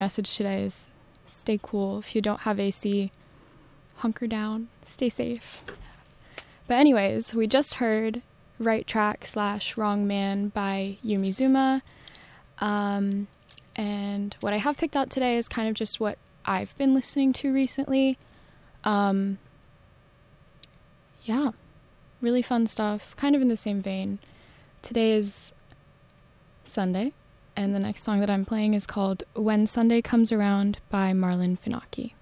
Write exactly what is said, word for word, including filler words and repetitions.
Message today is stay cool. If you don't have A C, hunker down, stay safe. But anyways, we just heard Right Track slash Wrong Man by Yumi Zuma. Um, and what I have picked out today is kind of just what I've been listening to recently. Um, yeah, really fun stuff, kind of in the same vein. Today is Sunday, and the next song that I'm playing is called When Sunday Comes Around by Marlon Finocchi.